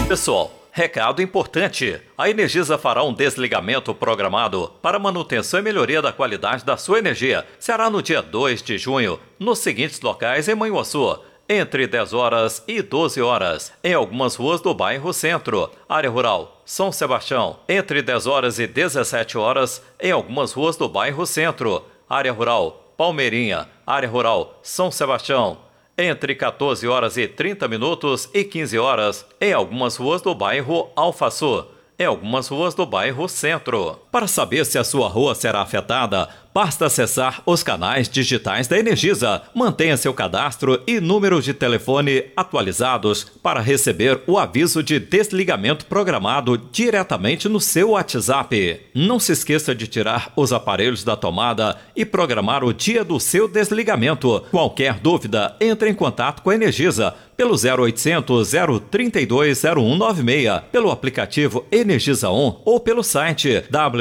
Pessoal, recado importante. A Energisa fará um desligamento programado para manutenção e melhoria da qualidade da sua energia. Será no dia 2 de junho, nos seguintes locais em Manhuaçu, entre 10 horas e 12 horas, em algumas ruas do bairro Centro. Área Rural, São Sebastião, entre 10 horas e 17 horas, em algumas ruas do bairro Centro. Área Rural, Palmeirinha, Área Rural, São Sebastião, entre 14 horas e 30 minutos e 15 horas, em algumas ruas do bairro Alfaçu, em algumas ruas do bairro Centro. Para saber se a sua rua será afetada, basta acessar os canais digitais da Energisa. Mantenha seu cadastro e número de telefone atualizados para receber o aviso de desligamento programado diretamente no seu WhatsApp. Não se esqueça de tirar os aparelhos da tomada e programar o dia do seu desligamento. Qualquer dúvida, entre em contato com a Energisa pelo 0800 032 0196, pelo aplicativo Energisa On ou pelo site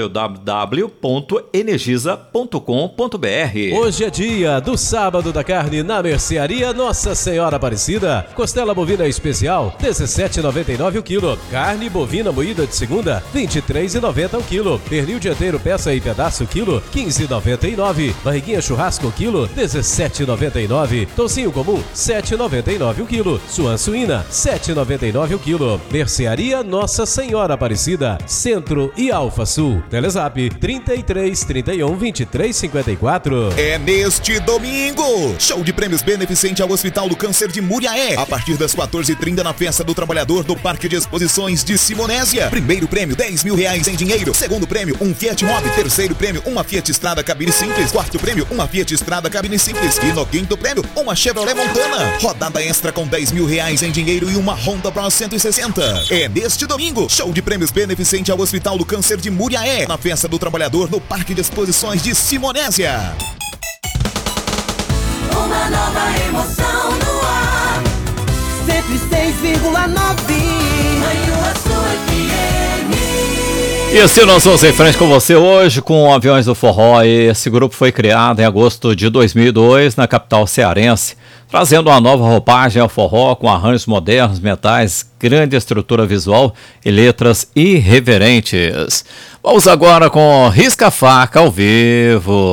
www.energisa.com.br. Hoje é dia do Sábado da Carne na Mercearia Nossa Senhora Aparecida. Costela bovina especial, R$ 17,99 o quilo. Carne bovina moída de segunda, R$ 23,90 o quilo. Pernil dianteiro peça e pedaço quilo, R$ 15,99. Barriguinha churrasco quilo, R$ 17,99. Tocinho comum, R$ 7,99 o quilo. Suan suína, R$ 7,99 o quilo. Mercearia Nossa Senhora Aparecida, Centro e Alfa Sul. Telezap 33 31 23 54. É neste domingo, show de prêmios beneficente ao Hospital do Câncer de Muriaé, a partir das 14h30 na Festa do Trabalhador do Parque de Exposições de Simonésia. Primeiro prêmio, R$10.000 em dinheiro. Segundo prêmio, um Fiat Mobi. Terceiro prêmio, uma Fiat Strada cabine simples. Quarto prêmio, uma Fiat Strada cabine simples. E no quinto prêmio, uma Chevrolet Montana. Rodada extra com R$10.000 em dinheiro e uma Honda Bros 160. É neste domingo, show de prêmios beneficente ao Hospital do Câncer de Muriaé, na Festa do Trabalhador no Parque de Exposições de Simonésia. Uma nova emoção no ar. 106,9 Manhuaçu FM. E assim nós vamos em frente com você hoje com Aviões do Forró. Esse grupo foi criado em agosto de 2002 na capital cearense, trazendo uma nova roupagem ao forró com arranjos modernos, metais, grande estrutura visual e letras irreverentes. Vamos agora com Risca Faca ao vivo.